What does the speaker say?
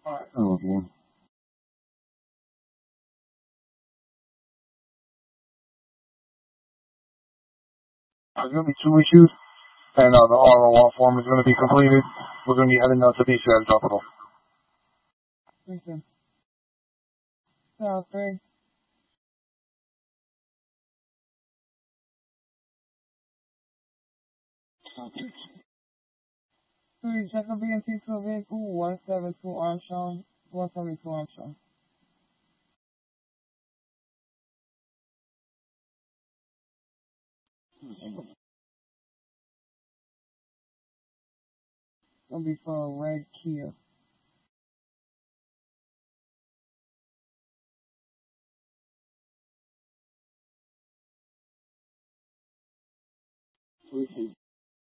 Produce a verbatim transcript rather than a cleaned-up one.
Oh, okay. There's going to be two issues, and uh, the R O R form is going to be completed. We're going to be heading out to B C at Capital. Okay. So, three. Three, check a B M T to a vehicle, one seven two Armstrong, one seventy-two Armstrong. Gonna be for a red Kia. Three.